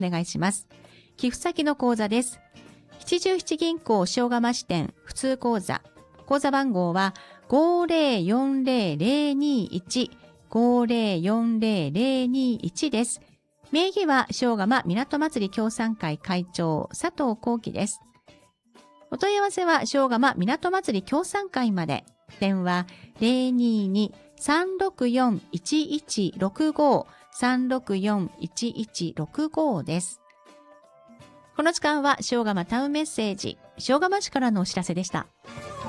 お願いします。寄付先の口座です。七十七銀行塩釜支店普通口座。口座番号は 5040021 5040021 です。名義は塩釜港祭り協賛会会長佐藤幸喜です。お問い合わせは塩釜港祭り協賛会まで。電話 022-364-1165 364-1165 です。この時間は塩釜タウンメッセージ、塩釜市からのお知らせでした。